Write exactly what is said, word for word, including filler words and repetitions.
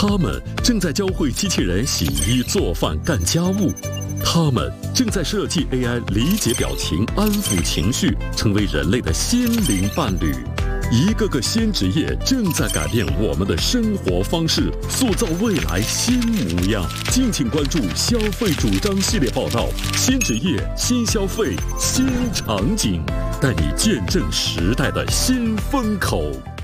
他们正在教会机器人洗衣、做饭、干家务。他们正在设计 A I 理解表情、安抚情绪，成为人类的心灵伴侣。一个个新职业正在改变我们的生活方式，塑造未来新模样。敬请关注消费主张系列报道：新职业、新消费、新场景，带你见证时代的新风口。